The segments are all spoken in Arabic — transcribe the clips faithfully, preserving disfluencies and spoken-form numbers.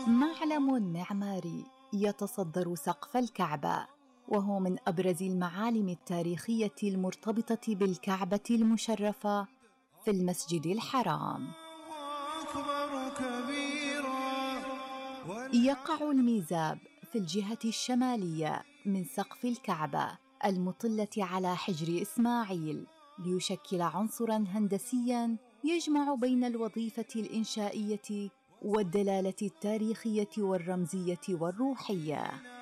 معلم معماري يتصدر سقف الكعبة، وهو من أبرز المعالم التاريخية المرتبطة بالكعبة المشرفة في المسجد الحرام. يقع الميزاب في الجهة الشمالية من سقف الكعبة المطلة على حجر إسماعيل، ليشكل عنصراً هندسياً يجمع بين الوظيفة الإنشائية والدلالة التاريخية والرمزية والروحية.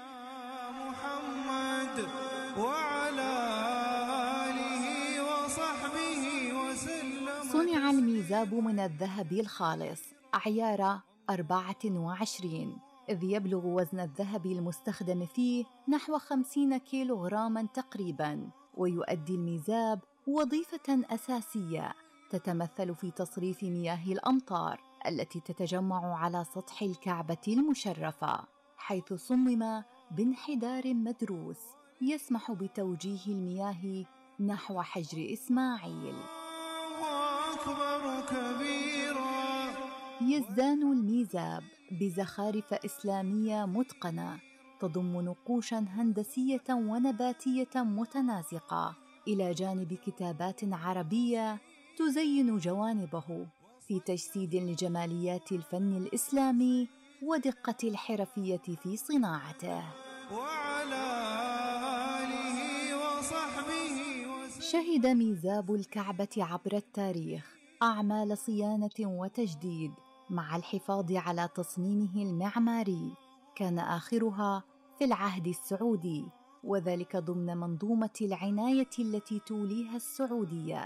محمد وعلى آله وصحبه وسلم. صنع الميزاب من الذهب الخالص عيار أربعة وعشرين، إذ يبلغ وزن الذهب المستخدم فيه نحو خمسين كيلوغراما تقريباً، ويؤدي الميزاب وظيفة أساسية تتمثل في تصريف مياه الأمطار التي تتجمع على سطح الكعبة المشرفة، حيث صمم بانحدار مدروس يسمح بتوجيه المياه نحو حجر إسماعيل. الله أكبر كبيرا. يزدان الميزاب بزخارف إسلامية متقنة تضم نقوشاً هندسية ونباتية متناسقة، إلى جانب كتابات عربية تزين جوانبه، في تجسيد لجماليات الفن الإسلامي ودقة الحرفية في صناعته. وعلى آله وصحبه وسلم. شهد ميزاب الكعبة عبر التاريخ أعمال صيانة وتجديد، مع الحفاظ على تصميمه المعماري، كان آخرها في العهد السعودي، وذلك ضمن منظومة العناية التي توليها السعودية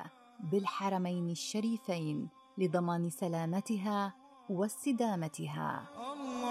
بالحرمين الشريفين لضمان سلامتها واستدامتها.